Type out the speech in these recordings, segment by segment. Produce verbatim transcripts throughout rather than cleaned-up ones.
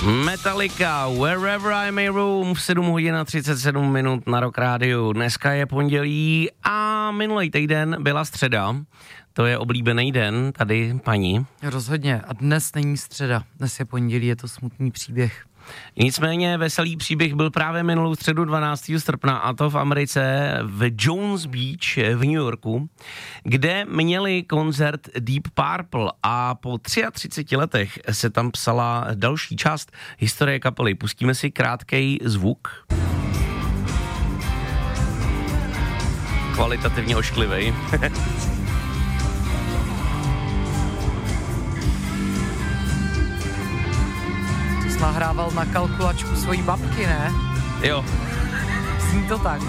Metallica, Wherever I May Roam, v sedm hodin a třicet sedm minut na Rock Rádiu. Dneska je pondělí a minulý týden byla středa. To je oblíbený den tady, paní. Rozhodně. A dnes není středa. Dnes je pondělí, je to smutný příběh. Nicméně veselý příběh byl právě minulou středu dvanáctého srpna, a to v Americe v Jones Beach v New Yorku, kde měli koncert Deep Purple a po třiatřiceti tři letech se tam psala další část historie kapely. Pustíme si krátkej zvuk. Kvalitativně ošklivej. Nahrával na kalkulačku svojí babky, ne? Jo. Zní to tak.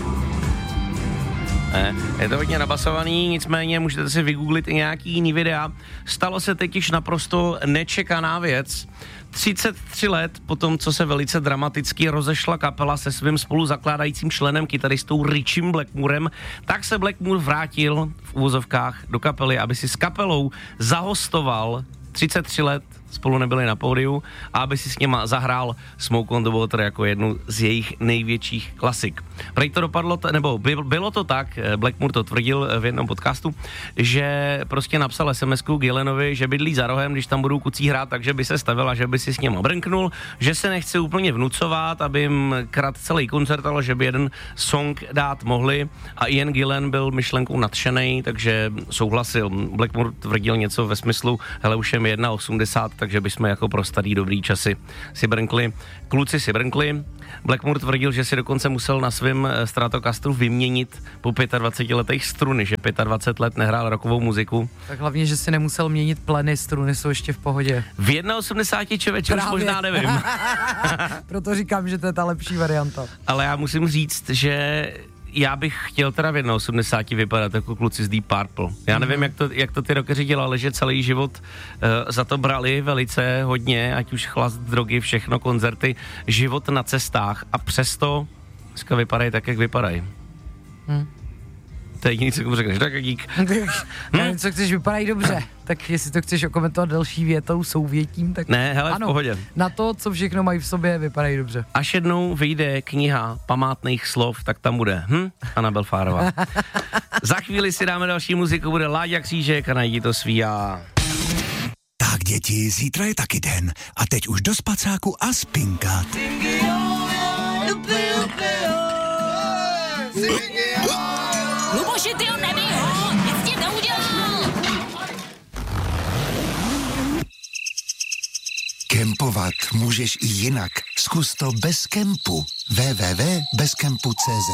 Ne, je to hodně nabasovaný, nicméně můžete si vygooglit i nějaký jiný videa. Stalo se teď naprosto nečekaná věc. třicet tři let po tom, co se velice dramaticky rozešla kapela se svým spoluzakládajícím členem, kytaristou Richiem Blackmorem, tak se Blackmore vrátil v uvozovkách do kapely, aby si s kapelou zahostoval. třicet tři let spolu nebyli na pódiu a aby si s něma zahrál Smoke on the Water jako jednu z jejich největších klasik. Prej to dopadlo, t- nebo by, bylo to tak, Blackmore to tvrdil v jednom podcastu, že prostě napsal es em esku Gillenovi, že bydlí za rohem, když tam budou kucí hrát, takže by se stavil a že by si s něma brnknul, že se nechce úplně vnucovat, aby jim krát celý koncert, ale že by jeden song dát mohli, a Ian Gillan byl myšlenkou nadšenej, takže souhlasil. Blackmore tvrdil něco ve smyslu, hele, už je mi jedna osmdesát, takže bychom jako pro starý dobrý časy si brnkli. Kluci si brnkli. Blackmore tvrdil, že si dokonce musel na svém Stratocastru vyměnit po dvaceti pěti letech struny, že dvacet pět let nehrál rockovou muziku. Tak hlavně, že si nemusel měnit pleny, struny jsou ještě v pohodě. V osmdesáti jedna člověče, už možná nevím. Proto říkám, že to je ta lepší varianta. Ale já musím říct, že já bych chtěl teda v osmdesáti jedna vypadat jako kluci z Deep Purple. Já nevím, mm. jak, to, jak to ty rockeři dělali, že celý život uh, za to brali velice hodně, ať už chlast, drogy, všechno, koncerty, život na cestách, a přesto dneska vypadají tak, jak vypadají. Mm. To je jediný, co mu řekneš, tak jak dík. Nevím, co chceš, vypadají dobře. Tak jestli to chceš okomentovat další větou, souvětím, tak ne, hele, ano, v pohodě. Na to, co všechno mají v sobě, vypadají dobře. Až jednou vyjde kniha památných slov, tak tam bude hm? Anabel Fárová. Za chvíli si dáme další muziku, bude Láďa Křížek a najdi to svý a... Tak děti, zítra je taky den a teď už do spacáku a spinkat. Luboši, ty ho nebij ho, nic ti neudělal. Kempovat můžeš i jinak. Zkus to bez kempu. w w w tečka bez kempu tečka c z.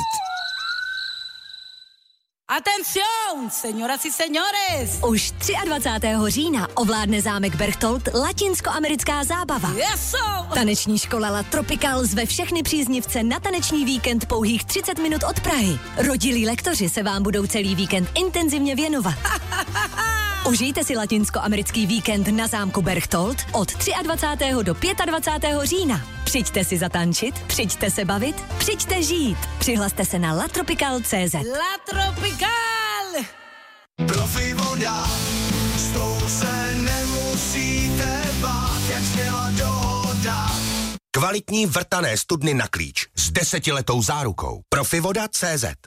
Atención, señoras y señores. Už dvacátého třetího října ovládne zámek Berchtold latinskoamerická zábava. Yeso. Taneční škola La Tropical zve všechny příznivce na taneční víkend pouhých třicet minut od Prahy. Rodilí lektoři se vám budou celý víkend intenzivně věnovat. Užijte si latinskoamerický víkend na zámku Berchtold od dvacátého třetího do dvacátého pátého října. Přijďte si zatančit, přijďte se bavit, přijďte žít. Přihlaste se na latropical tečka c z. La Tropical. Profi voda, s tou se nemusíte bát, jak zněla dohoda. Kvalitní vrtané studny na klíč s desetiletou zárukou. Profivoda tečka cé zet.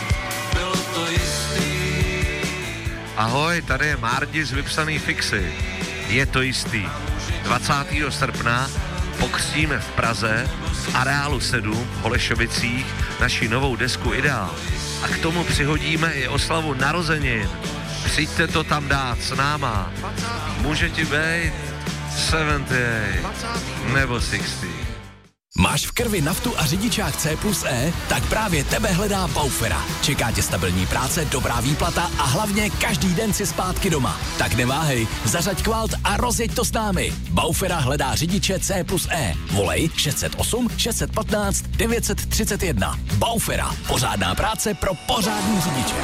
Ahoj, tady je Mardi z Vypsaný fixy. Je to jistý. dvacátého srpna pokřtíme v Praze v Areálu sedm v Holešovicích naši novou desku Ideál. A k tomu přihodíme i oslavu narozenin. Přijďte to tam dát s náma. Může ti být sedmdesát osm nebo šedesát. Máš v krvi naftu a řidičák C plus E? Tak právě tebe hledá Baufera. Čeká tě stabilní práce, dobrá výplata a hlavně každý den si zpátky doma. Tak neváhej, zařaď kvalt a rozjeď to s námi. Baufera hledá řidiče C plus E. Volej šest set osm šest set patnáct devět set třicet jedna. Baufera. Pořádná práce pro pořádný řidiče.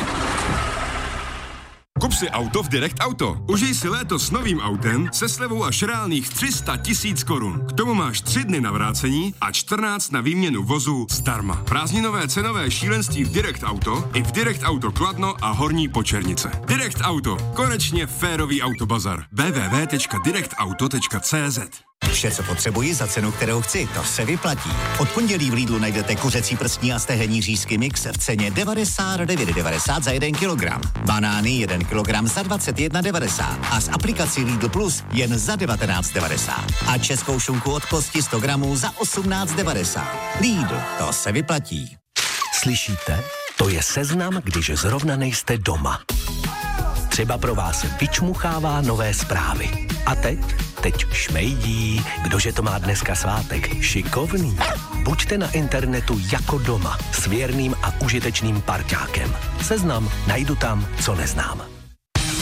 Kup si auto v Direct Auto. Užij si léto s novým autem se slevou až reálných tři sta tisíc korun. K tomu máš tři dny na vrácení a čtrnáct na výměnu vozu zdarma. Prázdninové cenové šílenství v Direct Auto i v Direct Auto Kladno a Horní Počernice. Direct Auto. Konečně férový autobazar. w w w tečka direct auto tečka c z. Vše, co potřebuji za cenu, kterou chci, to se vyplatí. Od pondělí v Lidlu najdete kuřecí prstní a stehenní řízky mix v ceně devadesát devět devadesát za jeden kilogram. Banány jeden kilogram za dvacet jedna devadesát a s aplikací Lidl Plus jen za devatenáct devadesát. A českou šunku od kosti sto gramů za osmnáct devadesát. Lidl, to se vyplatí. Slyšíte? To je seznam, když zrovna nejste doma. Třeba pro vás vyčmuchává nové zprávy. A teď? Teď šmejdí. Kdože to má dneska svátek? Šikovný. Buďte na internetu jako doma s věrným a užitečným parťákem. Seznam najdu tam, co neznám.